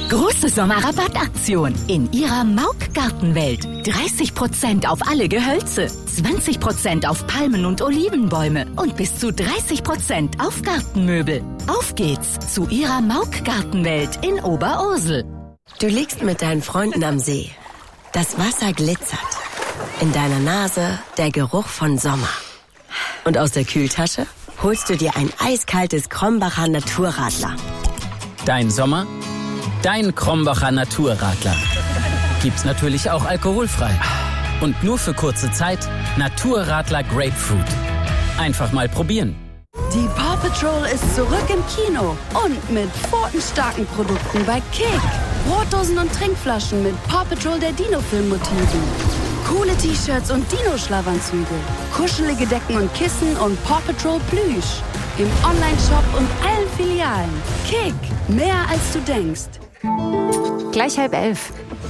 Große Sommerrabattaktion in Ihrer Mauk Gartenwelt. 30% auf alle Gehölze, 20% auf Palmen und Olivenbäume und bis zu 30% auf Gartenmöbel. Auf geht's zu Ihrer Mauk Gartenwelt in Oberursel. Du liegst mit deinen Freunden am See. Das Wasser glitzert. In deiner Nase der Geruch von Sommer. Und aus der Kühltasche holst du dir ein eiskaltes Krombacher Naturradler. Dein Sommer? Dein Krombacher Naturradler. Gibt's natürlich auch alkoholfrei. Und nur für kurze Zeit Naturradler Grapefruit. Einfach mal probieren. Die Paw Patrol ist zurück im Kino und mit pfotenstarken Produkten bei Kick. Brotdosen und Trinkflaschen mit Paw Patrol der Dino-Film-Motiven. Coole T-Shirts und Dino-Schlafanzüge. Kuschelige Decken und Kissen und Paw Patrol Plüsch. Im Online-Shop und allen Filialen. Kick, mehr als du denkst. Gleich 10:30.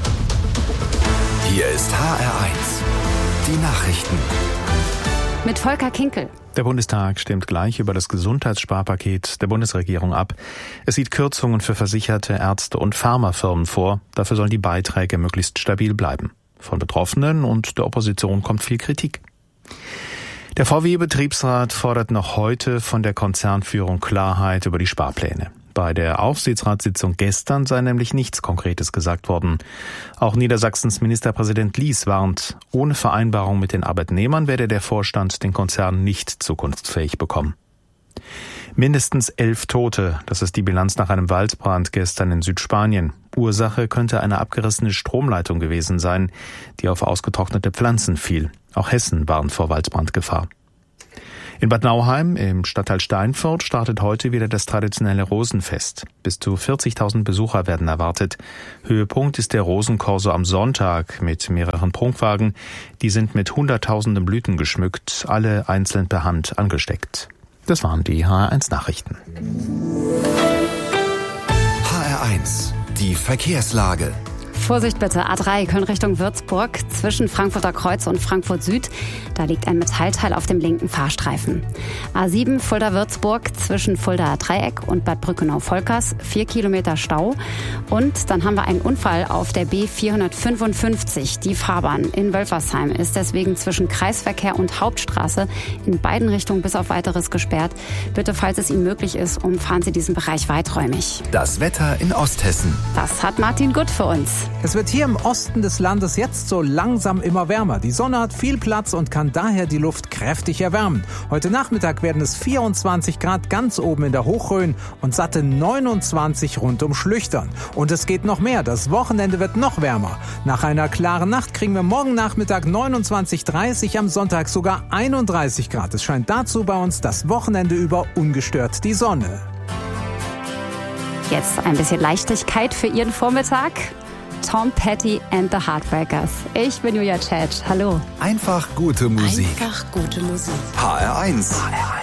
Hier ist HR1. Die Nachrichten. Mit Volker Kinkel. Der Bundestag stimmt gleich über das Gesundheitssparpaket der Bundesregierung ab. Es sieht Kürzungen für Versicherte, Ärzte und Pharmafirmen vor. Dafür sollen die Beiträge möglichst stabil bleiben. Von Betroffenen und der Opposition kommt viel Kritik. Der VW-Betriebsrat fordert noch heute von der Konzernführung Klarheit über die Sparpläne. Bei der Aufsichtsratssitzung gestern sei nämlich nichts Konkretes gesagt worden. Auch Niedersachsens Ministerpräsident Lies warnt, ohne Vereinbarung mit den Arbeitnehmern werde der Vorstand den Konzern nicht zukunftsfähig bekommen. Mindestens 11 Tote, das ist die Bilanz nach einem Waldbrand gestern in Südspanien. Ursache könnte eine abgerissene Stromleitung gewesen sein, die auf ausgetrocknete Pflanzen fiel. Auch Hessen warnt vor Waldbrandgefahr. In Bad Nauheim im Stadtteil Steinfurt startet heute wieder das traditionelle Rosenfest. Bis zu 40.000 Besucher werden erwartet. Höhepunkt ist der Rosenkorso am Sonntag mit mehreren Prunkwagen. Die sind mit hunderttausenden Blüten geschmückt, alle einzeln per Hand angesteckt. Das waren die HR1 Nachrichten. HR1, die Verkehrslage. Vorsicht bitte, A3 Köln Richtung Würzburg, zwischen Frankfurter Kreuz und Frankfurt Süd. Da liegt ein Metallteil auf dem linken Fahrstreifen. A7 Fulda-Würzburg, zwischen Fuldaer Dreieck und Bad Brückenau-Volkers, 4 Kilometer Stau. Und dann haben wir einen Unfall auf der B455. Die Fahrbahn in Wölfersheim ist deswegen zwischen Kreisverkehr und Hauptstraße in beiden Richtungen bis auf Weiteres gesperrt. Bitte, falls es Ihnen möglich ist, umfahren Sie diesen Bereich weiträumig. Das Wetter in Osthessen. Das hat Martin Gutt für uns. Es wird hier im Osten des Landes jetzt so langsam immer wärmer. Die Sonne hat viel Platz und kann daher die Luft kräftig erwärmen. Heute Nachmittag werden es 24 Grad ganz oben in der Hochrhön und satte 29 rund um Schlüchtern. Und es geht noch mehr. Das Wochenende wird noch wärmer. Nach einer klaren Nacht kriegen wir morgen Nachmittag 29,30, am Sonntag sogar 31 Grad. Es scheint dazu bei uns das Wochenende über ungestört die Sonne. Jetzt ein bisschen Leichtigkeit für Ihren Vormittag. Tom Petty and the Heartbreakers. Ich bin Julia Tschetsch. Hallo. Einfach gute Musik. Einfach gute Musik. HR1.